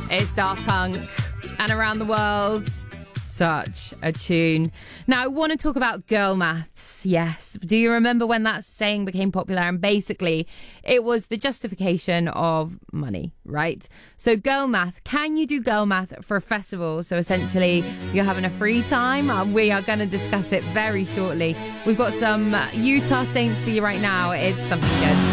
It's Daft Punk and Around the World. Such a tune. Now, I want to talk about girl maths. Yes. Do you remember when that saying became popular? And basically, it was the justification of money, right? So girl math, can you do girl math for a festival? So essentially, you're having a free time. We are going to discuss it very shortly. We've got some Utah Saints for you right now. It's something good.